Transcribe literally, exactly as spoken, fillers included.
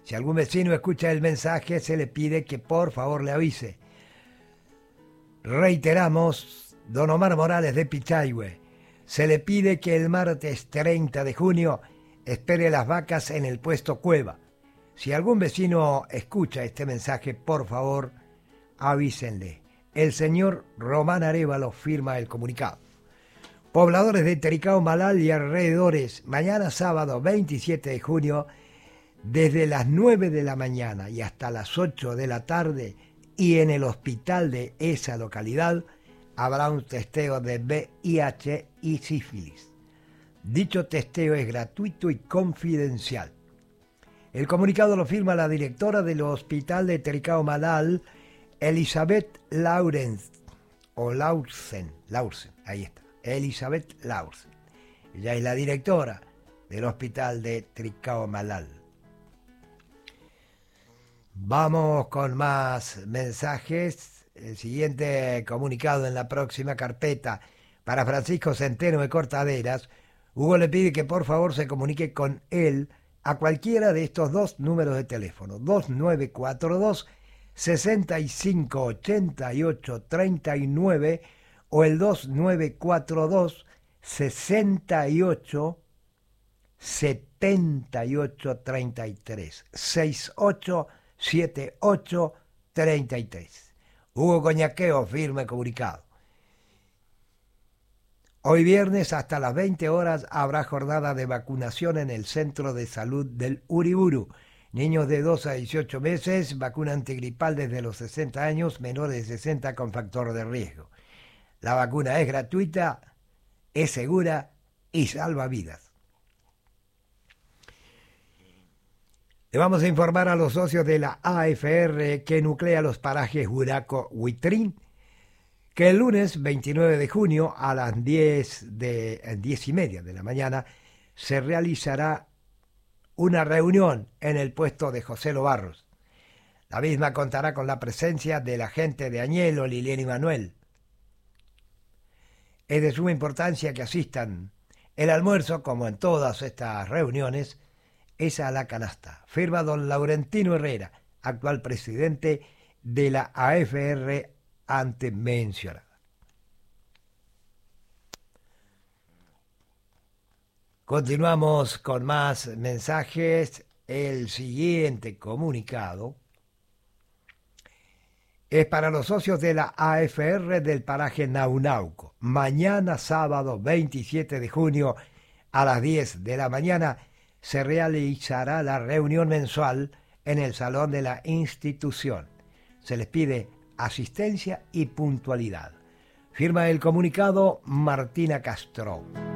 Si algún vecino escucha el mensaje, se le pide que por favor le avise. Reiteramos, don Omar Morales de Pichayhue, se le pide que el martes treinta de junio espere las vacas en el puesto Cueva. Si algún vecino escucha este mensaje, por favor, avísenle. El señor Román Arévalo firma el comunicado. Pobladores de Tericao, Malal y alrededores, mañana sábado veintisiete de junio, desde las nueve de la mañana y hasta las ocho de la tarde, y en el hospital de esa localidad, habrá un testeo de V I H y sífilis. Dicho testeo es gratuito y confidencial. El comunicado lo firma la directora del Hospital de Tericao Malal, Elizabeth Lawrence, o Laursen, Laursen, ahí está, Elizabeth Laursen. Ella es la directora del Hospital de Tericao Malal. Vamos con más mensajes. El siguiente comunicado en la próxima carpeta para Francisco Centeno de Cortaderas. Hugo le pide que por favor se comunique con él a cualquiera de estos dos números de teléfono, dos nueve cuatro dos, seis cinco ocho ocho tres nueve o el dos nueve cuatro dos, seis ocho siete ocho tres tres, seis ocho siete ocho tres tres. Hugo Coñaqueo firme comunicado. Hoy viernes hasta las veinte horas habrá jornada de vacunación en el Centro de Salud del Uriburu. Niños de dos a dieciocho meses, vacuna antigripal desde los sesenta años, menores de sesenta con factor de riesgo. La vacuna es gratuita, es segura y salva vidas. Le vamos a informar a los socios de la A F R que nuclea los parajes Huiraco-Huitrín que el lunes veintinueve de junio a las diez, de, diez y media de la mañana se realizará una reunión en el puesto de José Lobarros. La misma contará con la presencia de la gente de Añelo, Liliana y Manuel. Es de suma importancia que asistan. El almuerzo, como en todas estas reuniones, es a la canasta. Firma don Laurentino Herrera, actual presidente de la A F R antes mencionada. Continuamos con más mensajes. El siguiente comunicado es para los socios de la A F R del paraje Naunauco. Mañana sábado veintisiete de junio a las diez de la mañana se realizará la reunión mensual en el salón de la institución. Se les pide asistencia y puntualidad. Firma el comunicado Martina Castro.